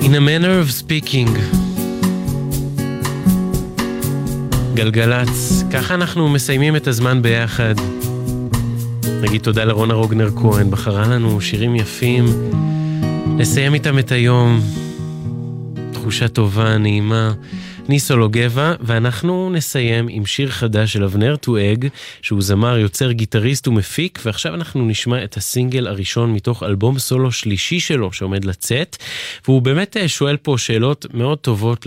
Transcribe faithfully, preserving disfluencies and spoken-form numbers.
In a manner of speaking. גלגלץ, ככה אנחנו מסיימים את הזמן ביחד. נגיד תודה לרונה רוגנר כהן, בחרה לנו שירים יפים, נסיים איתם את היום, תחושה טובה, נעימה, ניסו גבע, ואנחנו נסיים עם שיר חדש של אבנר טואג, שהוא זמר, יוצר, גיטריסט ומפיק, ועכשיו אנחנו נשמע את הסינגל הראשון מתוך אלבום סולו שלישי שלו שעומד לצאת, והוא באמת שואל פה שאלות מאוד טובות